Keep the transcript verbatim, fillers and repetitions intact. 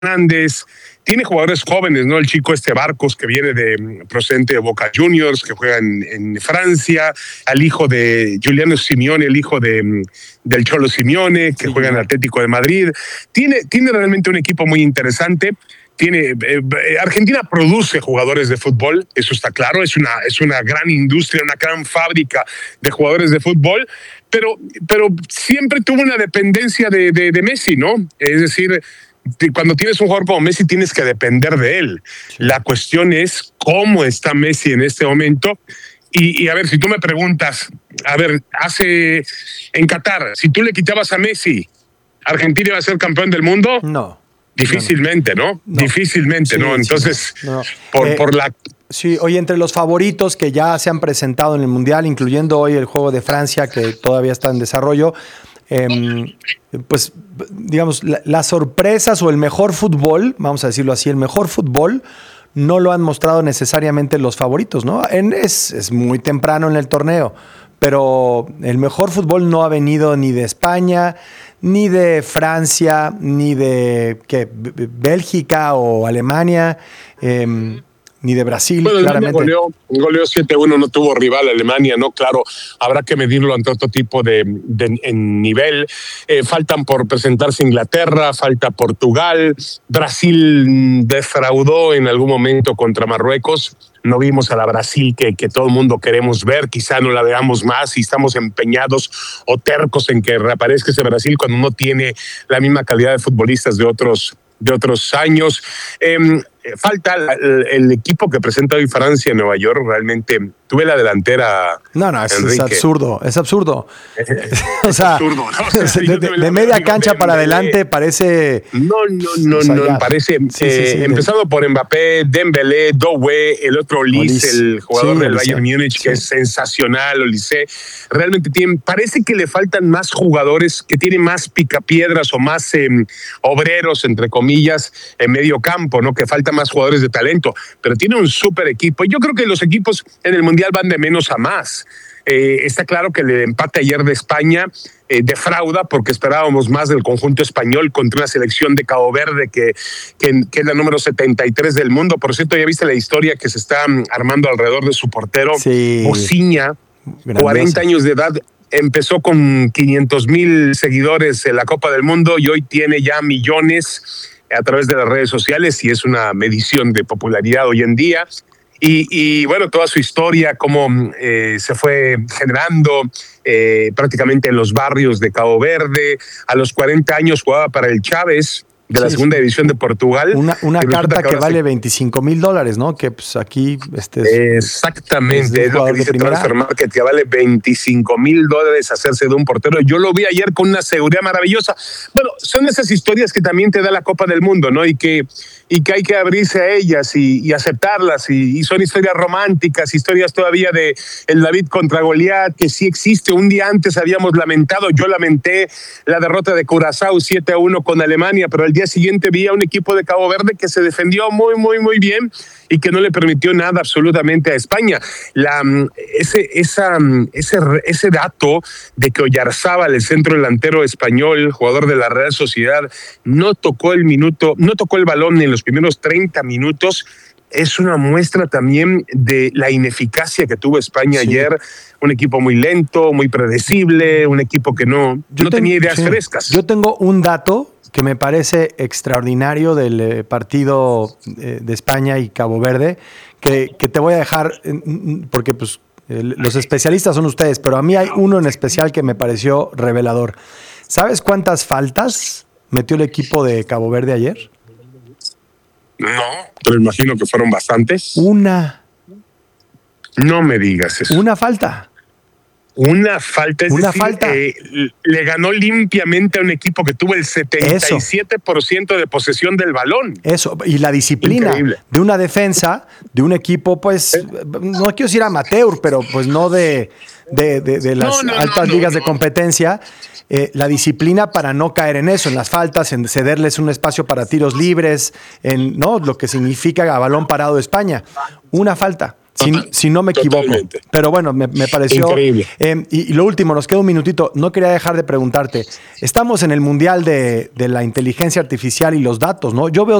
Hernández, tiene jugadores jóvenes, ¿no? El chico este Barcos, que viene de procedente de Boca Juniors, que juega en, en Francia, al hijo de Giuliano Simeone, el hijo de, del Cholo Simeone, que sí, juega en el Atlético de Madrid. Tiene, tiene realmente un equipo muy interesante. Tiene, eh, Argentina produce jugadores de fútbol, eso está claro, es una, es una gran industria, una gran fábrica de jugadores de fútbol, pero, pero siempre tuvo una dependencia de, de, de Messi, ¿no? Es decir, cuando tienes un jugador como Messi tienes que depender de él. Sí. La cuestión es cómo está Messi en este momento. Y, y a ver, si tú me preguntas, a ver, hace en Qatar, si tú le quitabas a Messi, ¿Argentina iba a ser campeón del mundo? No. Difícilmente, ¿no? no. Difícilmente, sí, ¿no? Entonces, sí, no. No. Por, Eh, por la... Sí, oye, entre los favoritos que ya se han presentado en el Mundial, incluyendo hoy el juego de Francia, que todavía está en desarrollo, eh, pues, digamos, la, las sorpresas o el mejor fútbol, vamos a decirlo así, el mejor fútbol, no lo han mostrado necesariamente los favoritos, ¿no? En, es, es muy temprano en el torneo, pero el mejor fútbol no ha venido ni de España, ni de Francia, ni de ¿qué? Bélgica o Alemania, eh, ni de Brasil, bueno, claramente. Goleó, goleó siete uno, no tuvo rival Alemania, ¿no? Claro, habrá que medirlo ante otro tipo de, de en nivel. Eh, faltan por presentarse Inglaterra, falta Portugal. Brasil defraudó en algún momento contra Marruecos. No vimos a la Brasil que, que todo el mundo queremos ver, quizá no la veamos más y estamos empeñados o tercos en que reaparezca ese Brasil cuando no tiene la misma calidad de futbolistas de otros, de otros años. Eh, falta el, el equipo que presenta hoy Francia en Nueva York. Realmente tuve la delantera. No, no, es, es absurdo, es absurdo. O sea, absurdo, ¿no? de, de, de media cancha para adelante parece. No, no, no, o sea, no, parece. Sí, eh, sí, sí, empezando de... por Mbappé, Dembélé, Doué, el otro Olise, el jugador sí, del Olise. Bayern Múnich, que sí. es sensacional, Olise. Realmente tienen, parece que le faltan más jugadores que tienen más picapiedras o más eh, obreros, entre comillas, en medio campo, ¿no? Que faltan más jugadores de talento, pero tiene un súper equipo. Yo creo que los equipos en el Mundial van de menos a más. Eh, está claro que el empate ayer de España eh, defrauda porque esperábamos más del conjunto español contra una selección de Cabo Verde que, que, que es la número setenta y tres del mundo. Por cierto, ya viste la historia que se está armando alrededor de su portero, sí. Ociña, cuarenta años de edad. Empezó con quinientos mil seguidores en la Copa del Mundo y hoy tiene ya millones a través de las redes sociales y es una medición de popularidad hoy en día. Y, y bueno, toda su historia, cómo eh, se fue generando eh, prácticamente en los barrios de Cabo Verde. A los cuarenta años jugaba para el Chávez de la sí, segunda sí. división de Portugal. Una, una carta que, que vale se... veinticinco mil dólares, ¿no? Que pues aquí... Este es, Exactamente, es, es lo que dice Transfer Market, que vale veinticinco mil dólares hacerse de un portero. Yo lo vi ayer con una seguridad maravillosa. Bueno, son esas historias que también te da la Copa del Mundo, ¿no? Y que, y que hay que abrirse a ellas y, y aceptarlas. Y, y son historias románticas, historias todavía de el David contra Goliat, que sí existe. Un día antes habíamos lamentado, yo lamenté la derrota de Curazao siete a uno con Alemania, pero el día siguiente vi a un equipo de Cabo Verde que se defendió muy, muy, muy bien y que no le permitió nada absolutamente a España. La, ese, esa, ese, ese dato de que Oyarzábal, el centro delantero español, jugador de la Real Sociedad, no tocó el minuto, no tocó el balón en los primeros treinta minutos, es una muestra también de la ineficacia que tuvo España sí. ayer. Un equipo muy lento, muy predecible, un equipo que no, no ten, tenía ideas sí. frescas. Yo tengo un dato que me parece extraordinario del eh, partido eh, de España y Cabo Verde, que, que te voy a dejar, eh, porque pues, eh, los especialistas son ustedes, pero a mí hay uno en especial que me pareció revelador. ¿Sabes cuántas faltas metió el equipo de Cabo Verde ayer? No, pero imagino que fueron bastantes. Una. No me digas eso. Una falta. Una falta, es Una decir, falta. Eh, le ganó limpiamente a un equipo que tuvo el setenta y siete por ciento de posesión del balón. Eso, y la disciplina Increíble. de una defensa, de un equipo, pues, ¿Eh? no quiero decir amateur, pero pues no de, de, de, de las no, no, altas no, ligas no, de competencia, eh, la disciplina para no caer en eso, en las faltas, en cederles un espacio para tiros libres, en no lo que significa a balón parado de España. Una falta. si, si no me equivoco. Totalmente. Pero bueno, me, me pareció... Increíble. Eh, y, y lo último, nos queda un minutito. No quería dejar de preguntarte. Estamos en el mundial de, de la inteligencia artificial y los datos, ¿no? Yo veo